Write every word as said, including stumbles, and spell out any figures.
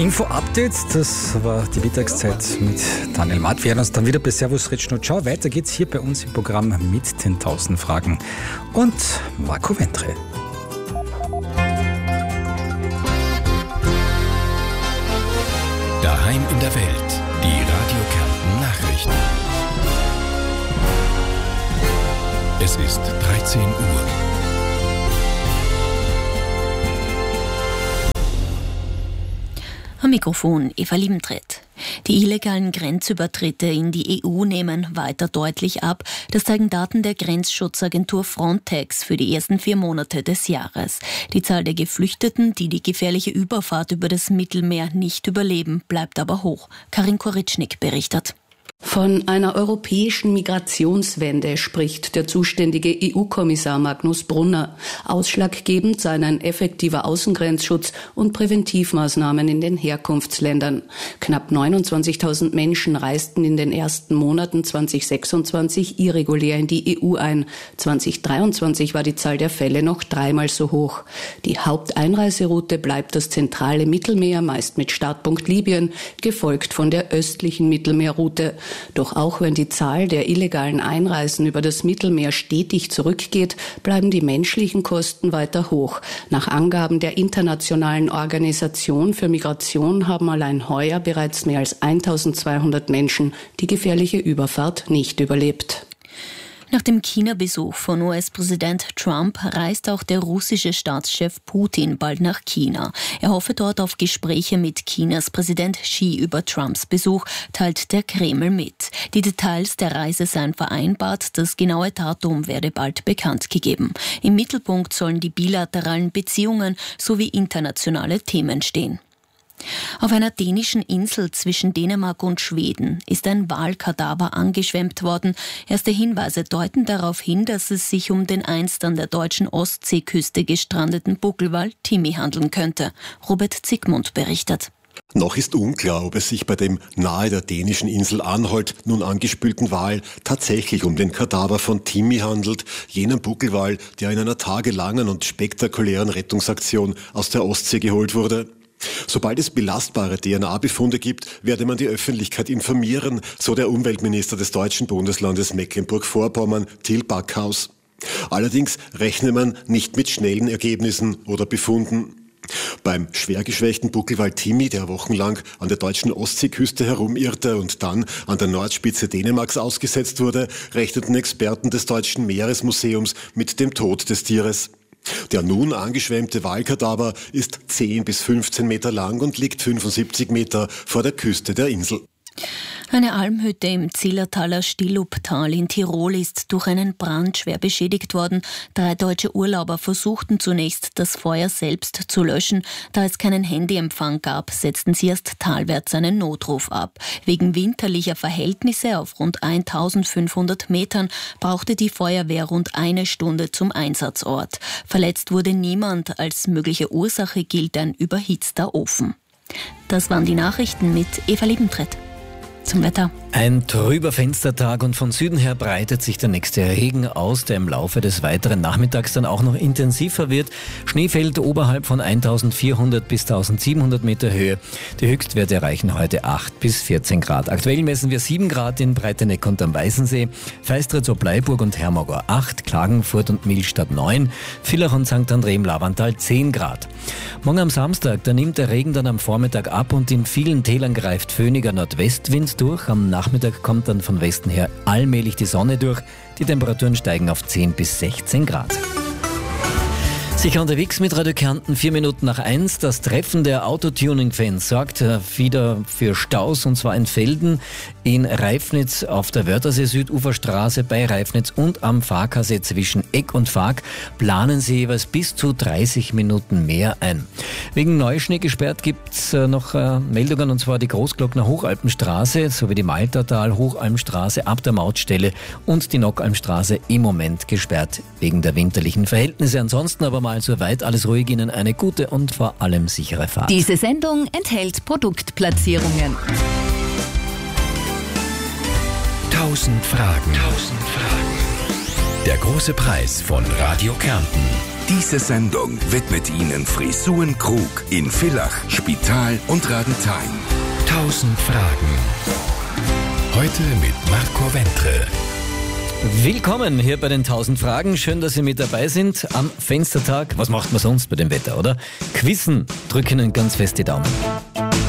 Info-Update, das war die Mittagszeit mit Daniel Matt. Wir hören uns dann wieder bei Servus Retschno. Ciao. Weiter geht's hier bei uns im Programm mit den tausend Fragen und Marco Ventre. Daheim in der Welt, die Radio Kärnten Nachrichten. Es ist dreizehn Uhr. Am Mikrofon Eva Liebentritt. Die illegalen Grenzübertritte in die E U nehmen weiter deutlich ab. Das zeigen Daten der Grenzschutzagentur Frontex für die ersten vier Monate des Jahres. Die Zahl der Geflüchteten, die die gefährliche Überfahrt über das Mittelmeer nicht überleben, bleibt aber hoch. Karin Koritschnik berichtet. Von einer europäischen Migrationswende spricht der zuständige E U-Kommissar Magnus Brunner. Ausschlaggebend seien ein effektiver Außengrenzschutz und Präventivmaßnahmen in den Herkunftsländern. Knapp neunundzwanzigtausend Menschen reisten in den ersten Monaten zweitausendsechsundzwanzig irregulär in die E U ein. zweitausenddreiundzwanzig war die Zahl der Fälle noch dreimal so hoch. Die Haupteinreiseroute bleibt das zentrale Mittelmeer, meist mit Startpunkt Libyen, gefolgt von der östlichen Mittelmeerroute. Doch auch wenn die Zahl der illegalen Einreisen über das Mittelmeer stetig zurückgeht, bleiben die menschlichen Kosten weiter hoch. Nach Angaben der Internationalen Organisation für Migration haben allein heuer bereits mehr als eintausendzweihundert Menschen die gefährliche Überfahrt nicht überlebt. Nach dem China-Besuch von U S-Präsident Trump reist auch der russische Staatschef Putin bald nach China. Er hoffe dort auf Gespräche mit Chinas Präsident Xi über Trumps Besuch, teilt der Kreml mit. Die Details der Reise seien vereinbart, das genaue Datum werde bald bekannt gegeben. Im Mittelpunkt sollen die bilateralen Beziehungen sowie internationale Themen stehen. Auf einer dänischen Insel zwischen Dänemark und Schweden ist ein Walkadaver angeschwemmt worden. Erste Hinweise deuten darauf hin, dass es sich um den einst an der deutschen Ostseeküste gestrandeten Buckelwal Timmy handeln könnte. Robert Zickmund berichtet. Noch ist unklar, ob es sich bei dem nahe der dänischen Insel Anholt nun angespülten Wal tatsächlich um den Kadaver von Timmy handelt, jenem Buckelwal, der in einer tagelangen und spektakulären Rettungsaktion aus der Ostsee geholt wurde. Sobald es belastbare D N A-Befunde gibt, werde man die Öffentlichkeit informieren, so der Umweltminister des deutschen Bundeslandes Mecklenburg-Vorpommern, Till Backhaus. Allerdings rechne man nicht mit schnellen Ergebnissen oder Befunden. Beim schwer geschwächten Buckelwal Timmy, der wochenlang an der deutschen Ostseeküste herumirrte und dann an der Nordspitze Dänemarks ausgesetzt wurde, rechneten Experten des Deutschen Meeresmuseums mit dem Tod des Tieres. Der nun angeschwemmte Walkadaver ist zehn bis fünfzehn Meter lang und liegt fünfundsiebzig Meter vor der Küste der Insel. Eine Almhütte im Zillertaler Stilluptal in Tirol ist durch einen Brand schwer beschädigt worden. Drei deutsche Urlauber versuchten zunächst, das Feuer selbst zu löschen. Da es keinen Handyempfang gab, setzten sie erst talwärts einen Notruf ab. Wegen winterlicher Verhältnisse auf rund eintausendfünfhundert Metern brauchte die Feuerwehr rund eine Stunde zum Einsatzort. Verletzt wurde niemand. Als mögliche Ursache gilt ein überhitzter Ofen. Das waren die Nachrichten mit Eva Liebentritt. Zum Wetter. Ein trüber Fenstertag und von Süden her breitet sich der nächste Regen aus, der im Laufe des weiteren Nachmittags dann auch noch intensiver wird. Schnee fällt oberhalb von eintausendvierhundert bis eintausendsiebenhundert Meter Höhe. Die Höchstwerte erreichen heute acht bis vierzehn Grad. Aktuell messen wir sieben Grad in Breiteneck und am Weißensee, Feistritz, Bleiburg und Hermagor acht, Klagenfurt und Millstatt neun, Villach und Sankt André im Lavantal zehn Grad. Morgen am Samstag, da nimmt der Regen dann am Vormittag ab und in vielen Tälern greift föhniger Nordwestwind durch. Am Nachmittag kommt dann von Westen her allmählich die Sonne durch. Die Temperaturen steigen auf zehn bis sechzehn Grad. Sicher unterwegs mit Radio Kärnten, vier Minuten nach eins. Das Treffen der Autotuning-Fans sorgt wieder für Staus, und zwar in Velden, in Reifnitz auf der Wörthersee-Süduferstraße bei Reifnitz und am Fahrkassee zwischen Eck und Faag planen sie jeweils bis zu dreißig Minuten mehr ein. Wegen Neuschnee gesperrt gibt es noch äh, Meldungen, und zwar die Großglockner Hochalpenstraße sowie die Maltertal-Hochalmstraße ab der Mautstelle und die Nockalmstraße im Moment gesperrt wegen der winterlichen Verhältnisse. Ansonsten aber mal soweit alles ruhig, Ihnen eine gute und vor allem sichere Fahrt. Diese Sendung enthält Produktplatzierungen. Tausend Fragen. Tausend Fragen. Der große Preis von Radio Kärnten. Diese Sendung widmet Ihnen Frisurenkrug in Villach, Spital und Radenthein. Tausend Fragen. Heute mit Marco Ventre. Willkommen hier bei den tausend Fragen. Schön, dass Sie mit dabei sind am Fenstertag. Was macht man sonst bei dem Wetter, oder? Quizzen. Drücken Ihnen ganz fest die Daumen.